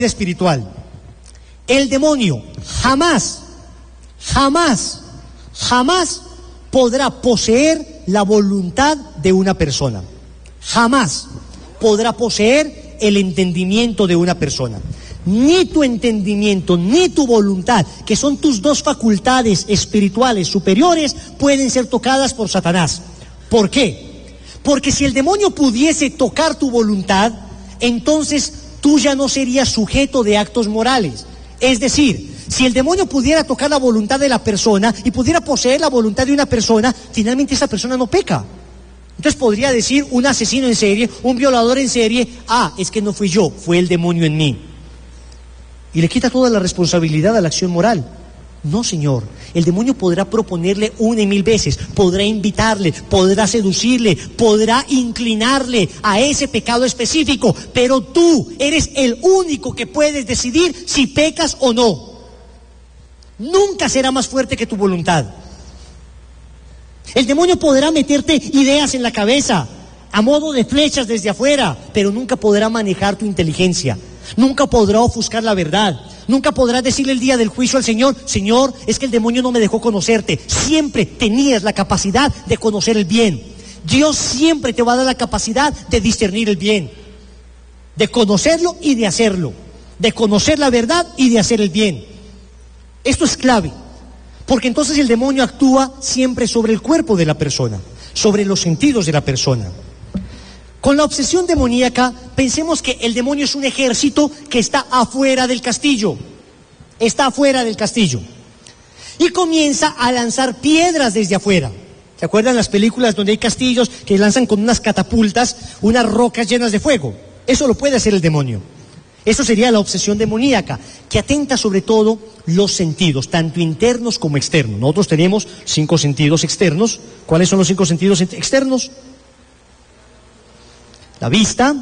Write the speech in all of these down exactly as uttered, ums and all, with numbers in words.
espiritual. El demonio jamás, jamás, jamás podrá poseer la voluntad de una persona. Jamás podrá poseer el entendimiento de una persona. Ni tu entendimiento, ni tu voluntad, que son tus dos facultades espirituales superiores, pueden ser tocadas por Satanás. ¿Por qué? Porque si el demonio pudiese tocar tu voluntad, entonces tú ya no serías sujeto de actos morales. Es decir, si el demonio pudiera tocar la voluntad de la persona y pudiera poseer la voluntad de una persona, finalmente esa persona no peca. Entonces podría decir un asesino en serie, un violador en serie, ah, es que no fui yo, fue el demonio en mí. Y le quita toda la responsabilidad a la acción moral. No, señor, el demonio podrá proponerle una y mil veces, podrá invitarle, podrá seducirle, podrá inclinarle a ese pecado específico, pero tú eres el único que puedes decidir si pecas o no. Nunca será más fuerte que tu voluntad. El demonio podrá meterte ideas en la cabeza, a modo de flechas desde afuera, pero nunca podrá manejar tu inteligencia. Nunca podrá ofuscar la verdad. Nunca podrás decirle el día del juicio al Señor: Señor, es que el demonio no me dejó conocerte. Siempre tenías la capacidad de conocer el bien. Dios siempre te va a dar la capacidad de discernir el bien, de conocerlo y de hacerlo, de conocer la verdad y de hacer el bien. Esto es clave, porque entonces el demonio actúa siempre sobre el cuerpo de la persona, sobre los sentidos de la persona. Con la obsesión demoníaca, pensemos que el demonio es un ejército que está afuera del castillo, está afuera del castillo, y comienza a lanzar piedras desde afuera. ¿Se acuerdan las películas donde hay castillos que lanzan con unas catapultas, unas rocas llenas de fuego? Eso lo puede hacer el demonio. Eso sería la obsesión demoníaca, que atenta sobre todo los sentidos, tanto internos como externos. Nosotros tenemos cinco sentidos externos. ¿Cuáles son los cinco sentidos externos? La vista,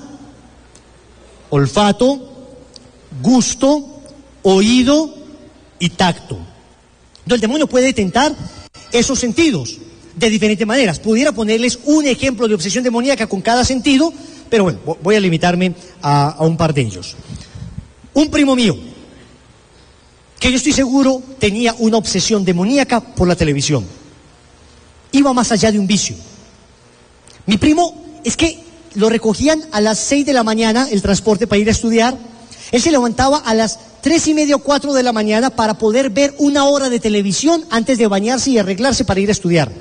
olfato, gusto, oído y tacto. Entonces el demonio puede tentar esos sentidos de diferentes maneras. Pudiera ponerles un ejemplo de obsesión demoníaca con cada sentido, pero bueno, voy a limitarme a, a un par de ellos. Un primo mío, que yo estoy seguro tenía una obsesión demoníaca por la televisión. Iba más allá de un vicio. Mi primo, es que lo recogían a las seis de la mañana, el transporte para ir a estudiar. Él se levantaba a las tres y media o cuatro de la mañana para poder ver una hora de televisión antes de bañarse y arreglarse para ir a estudiar.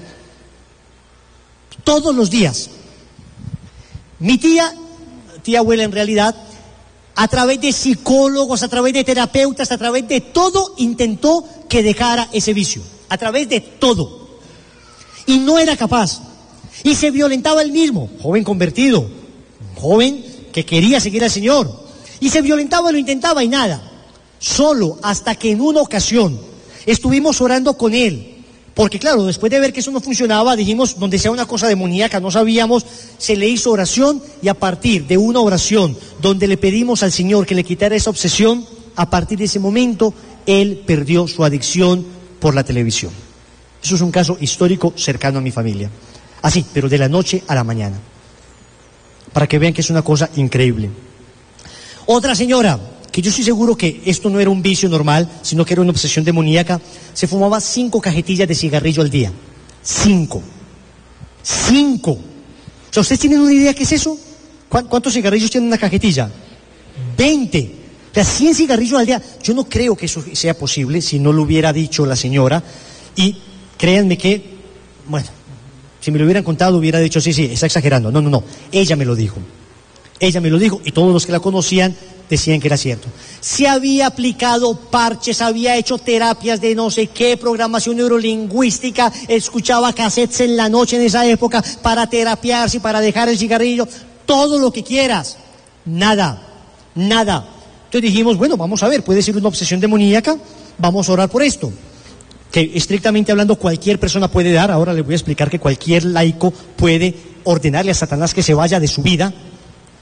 Todos los días. Mi tía, tía abuela en realidad, a través de psicólogos, a través de terapeutas, a través de todo, intentó que dejara ese vicio. A través de todo. Y no era capaz. Y se violentaba él mismo, joven convertido, joven que quería seguir al Señor. Y se violentaba, lo intentaba y nada. Solo hasta que en una ocasión estuvimos orando con él. Porque claro, después de ver que eso no funcionaba, dijimos, donde sea una cosa demoníaca, no sabíamos, se le hizo oración, y a partir de una oración donde le pedimos al Señor que le quitara esa obsesión, a partir de ese momento, él perdió su adicción por la televisión. Eso es un caso histórico cercano a mi familia. Así, pero de la noche a la mañana. Para que vean que es una cosa increíble. Otra señora, que yo estoy seguro que esto no era un vicio normal, sino que era una obsesión demoníaca, se fumaba cinco cajetillas de cigarrillo al día. Cinco. Cinco. O sea, ¿ustedes tienen una idea qué es eso? ¿Cuántos cigarrillos tiene una cajetilla? Veinte. O sea, cien cigarrillos al día. Yo no creo que eso sea posible si no lo hubiera dicho la señora. Y créanme que, bueno, si me lo hubieran contado hubiera dicho, sí, sí, está exagerando. No, no, no. Ella me lo dijo. Ella me lo dijo y todos los que la conocían decían que era cierto. Se había aplicado parches, había hecho terapias de no sé qué, programación neurolingüística, escuchaba cassettes en la noche en esa época para terapiarse y para dejar el cigarrillo, todo lo que quieras. Nada, nada. Entonces dijimos, bueno, vamos a ver, puede ser una obsesión demoníaca, vamos a orar por esto. Que estrictamente hablando cualquier persona puede dar. Ahora les voy a explicar que cualquier laico puede ordenarle a Satanás que se vaya de su vida.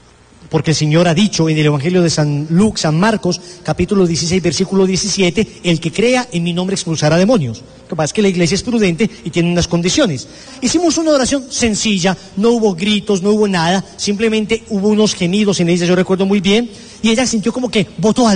porque el Señor ha dicho en el Evangelio de San Lucas, San Marcos, capítulo dieciséis, versículo diecisiete, el que crea en mi nombre expulsará demonios. Lo que pasa es que la iglesia es prudente y tiene unas condiciones. Hicimos una oración sencilla, no hubo gritos, no hubo nada, simplemente hubo unos gemidos en ella, yo recuerdo muy bien, y ella sintió como que botó algo.